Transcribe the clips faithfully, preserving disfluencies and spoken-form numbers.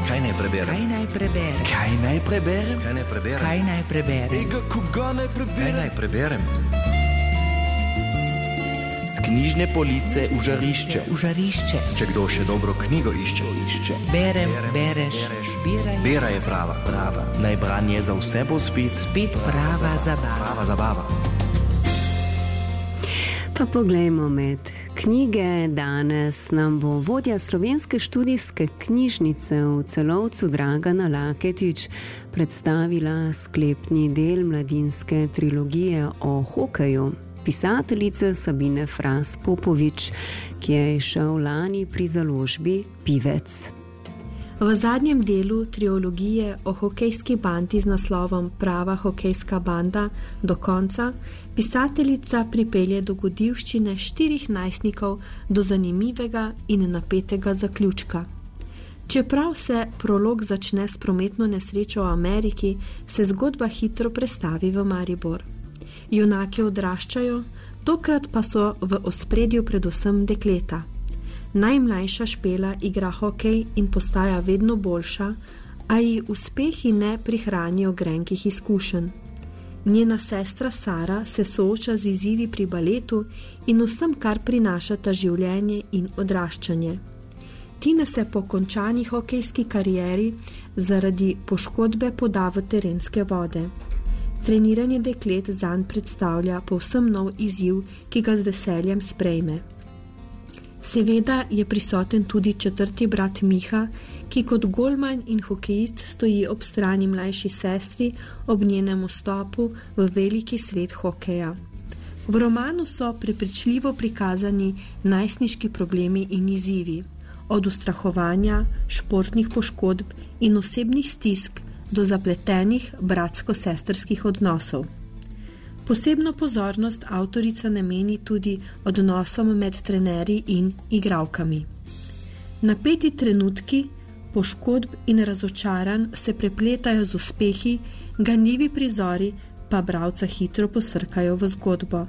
Kaj naj preberem? Kaj naj preberem? Kaj naj preberem? Kaj naj preberem? Kaj naj preberem? Ega, koga naj preberem? Kaj naj preberem? Z knjižne police v žarišče. V žarišče. Če kdo še dobro knjigo išče, išče. Berem, bereš, biraj. Bera je prava. Prava. Naj branje za vse bo spet. Spet prava zabava. Prava zabava. Pa poglejmo med knjige. Danes nam bo vodja Slovenske študijske knjižnice v Celovcu Dragana Laketič predstavila sklepni del mladinske trilogije o hokeju pisateljice Sabine Fras Popovič, ki je izšel lani pri založbi Pivec. V zadnjem delu trilogije o hokejski bandi z naslovom Prava hokejska banda do konca pisateljica pripelje dogodivščine štirih najstnikov do zanimivega in napetega zaključka. Čeprav se prolog začne s prometno nesrečo v Ameriki, se zgodba hitro prestavi v Maribor. Junaki odraščajo, tokrat pa so v ospredju predvsem dekleta. Najmlajša Špela igra hokej in postaja vedno boljša, a ji uspehi ne prihranijo grenkih izkušenj. Njena sestra Sara se sooča z izzivi pri baletu in vsem, kar prinašata življenje in odraščanje. Tina se po končani hokejski karieri zaradi poškodbe poda v terenske vode. Treniranje deklet zanj predstavlja povsem nov izziv, ki ga z veseljem sprejme. Seveda je prisoten tudi četrti brat Miha, ki kot golman in hokejist stoji ob strani mlajši sestri ob njenem vstopu v veliki svet hokeja. V romanu so prepričljivo prikazani najstniški problemi in izzivi, od ustrahovanja, športnih poškodb in osebnih stisk do zapletenih bratsko-sestrskih odnosov. Posebno pozornost avtorica nameni tudi odnosom med trenerji in igralkami. Napeti trenutki, poškodb in razočaranj se prepletajo z uspehi, ganljivi prizori pa bralca hitro posrkajo v zgodbo.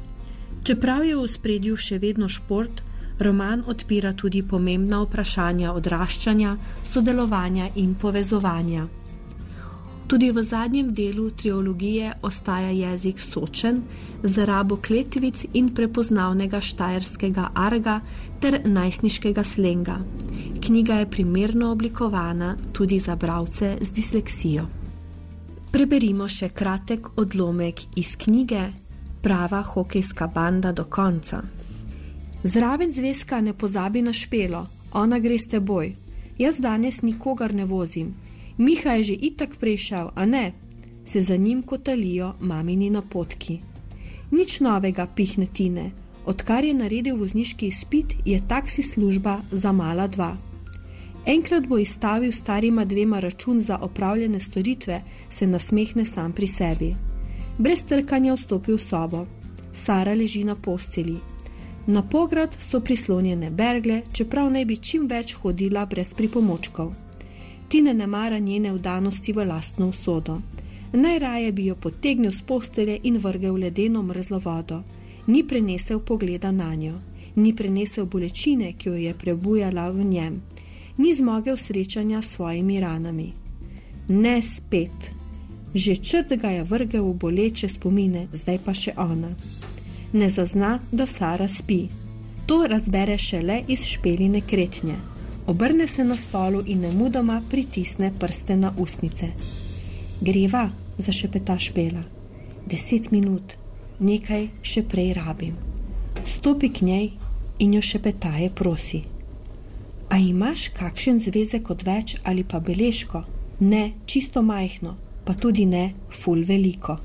Čeprav je v ospredju še vedno šport, roman odpira tudi pomembna vprašanja odraščanja, sodelovanja in povezovanja. Tudi v zadnjem delu trilogije ostaja jezik sočen, z rabo kletvic in prepoznavnega štajerskega arga ter najstniškega slenga. Knjiga je primerno oblikovana tudi za bralce z disleksijo. Preberimo še kratek odlomek iz knjige Prava hokejska banda do konca. Zraven zvezka ne pozabi na Špelo, ona gre s teboj. Jaz danes nikogar ne vozim. Miha je že itak prišel, a ne? Se za njim kotalijo mamini napotki. Nič novega, pihne Tine. Odkar je naredil vozniški izpit, je taksi služba za mala dva. Enkrat bo izstavil starima dvema račun za opravljene storitve, se nasmehne sam pri sebi. Brez trkanja vstopi v sobo. Sara leži na postelji. Na pograd so prislonjene bergle, čeprav naj bi čim več hodila brez pripomočkov. Tine ne mara njene vdanosti v lastno usodo. Najraje bi jo potegnil z postelje in vrgel v ledeno mrzlo vodo. Ni prenesel pogleda nanjo. Ni prenesel bolečine, ki jo je prebujala v njem. Ni zmogel srečanja s svojimi ranami. Ne spet. Že črt ga je vrgel v boleče spomine, zdaj pa še ona. Ne zazna, da Sara spi. To razbere šele iz Špeline kretnje. Obrne se na stolu in nemudoma pritisne prste na ustnice. Greva, zašepeta Špela. Deset minut, nekaj še prej rabim. Stopi k njej in jo šepetaje prosi. A imaš kakšen zvezek odveč ali pa beležko? Ne, čisto majhno, pa tudi ne ful veliko.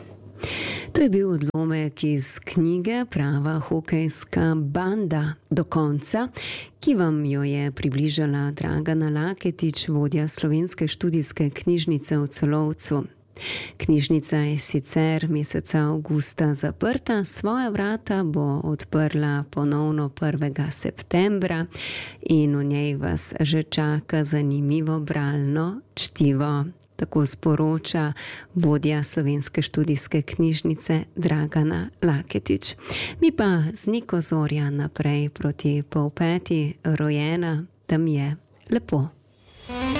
To je bil odlomek iz knjige Prava hokejska banda do konca, ki vam jo je približala Dragana Laketič, vodja Slovenske študijske knjižnice v Celovcu. Knjižnica je sicer meseca avgusta zaprta, svoja vrata bo odprla ponovno prvega septembra in v njej vas že čaka zanimivo bralno čtivo. Tako sporoča vodja Slovenske študijske knjižnice Dragana Laketič. Mi pa z Niko Zorja naprej proti pol peti, rojena, tam je lepo.